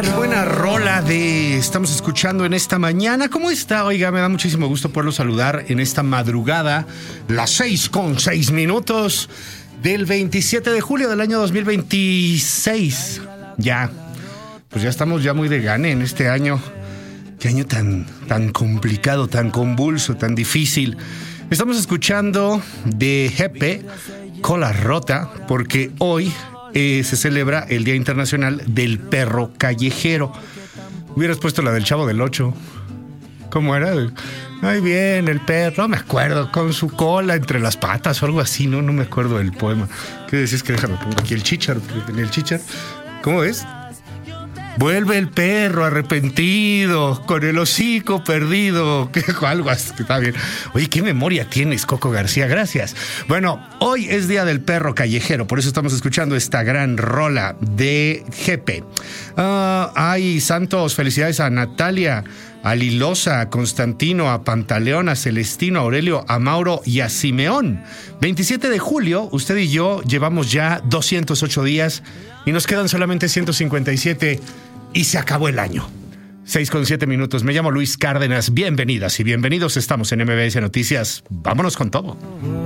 Buena rola estamos escuchando en esta mañana. ¿Cómo está? Oiga, me da muchísimo gusto poderlo saludar en esta madrugada, las 6:06 del 27 de julio del año 2026. Ya, pues ya estamos ya muy de gane en este año. Qué año tan complicado, tan convulso, tan difícil. Estamos escuchando de Jepe, Cola Rota, porque hoy se celebra el Día Internacional del Perro Callejero. Hubieras puesto la del Chavo del Ocho. ¿Cómo era? Ay, bien, el perro, no me acuerdo, con su cola entre las patas o algo así, no me acuerdo del poema. ¿Qué decís? Que déjame pongo aquí el chícharo, porque tenía el chícharo. ¿Cómo es? Vuelve el perro arrepentido, con el hocico perdido. Algo así, está bien. Oye, qué memoria tienes, Coco García, gracias. Bueno, hoy es Día del Perro Callejero, por eso estamos escuchando esta gran rola de Jepe. Ay, santos, felicidades a Natalia, a Lilosa, a Constantino, a Pantaleón, a Celestino, a Aurelio, a Mauro y a Simeón. 27 de julio, usted y yo llevamos ya 208 días y nos quedan solamente 157 y se acabó el año. 6:07. Me llamo Luis Cárdenas. Bienvenidas y bienvenidos. Estamos en MBS Noticias. Vámonos con todo.